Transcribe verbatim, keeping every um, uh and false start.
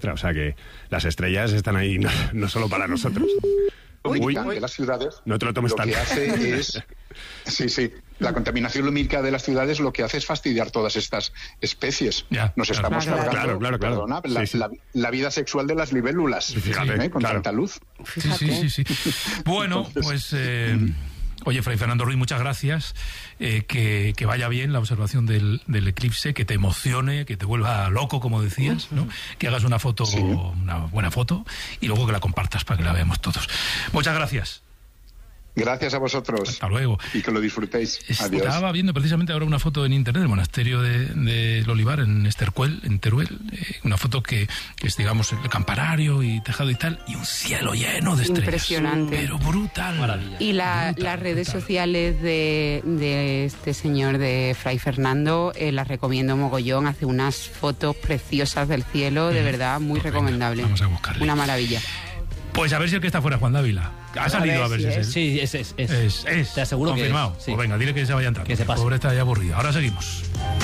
O sea que las estrellas están ahí no, no solo para nosotros. Uy, de las ciudades no te lo tomes lo tan... que hace es sí sí la contaminación lumínica de las ciudades lo que hace es fastidiar todas estas especies. Ya, nos claro, estamos claro, cargando claro, claro, claro. Perdona, Sí, la, sí. La, la vida sexual de las libélulas, Fíjate, ¿eh? con claro. tanta luz. Sí, sí, sí, sí. Bueno, pues eh, oye, Fray Fernando Ruiz, muchas gracias. Eh, que, que vaya bien la observación del, del eclipse, que te emocione, que te vuelva loco, como decías, ¿no? Que hagas una foto, sí. una buena foto, y luego que la compartas para que la veamos todos. Muchas gracias. Gracias a vosotros. Hasta luego. Y que lo disfrutéis. Adiós. Estaba viendo precisamente ahora una foto en internet del monasterio de, de Olivar, en Estercuel, en Teruel. Eh, una foto que, que es, digamos, el campanario y tejado y tal, y un cielo lleno de estrellas. Impresionante. Pero brutal. Maravilla. Y la, brutal, las redes brutal. sociales de, de este señor, de Fray Fernando, eh, las recomiendo mogollón. Hace unas fotos preciosas del cielo, de verdad, muy pues recomendable. Venga, vamos a buscarle. Una maravilla. Pues a ver si el que está fuera es Juan Dávila. Ha salido a ver, a ver si es él. Sí, es, es, es. Es, es. Te aseguro confirmado. que es. Sí. Pues venga, dile que se vaya entrando. Que se pase. Pobre está ya aburrido. Ahora seguimos.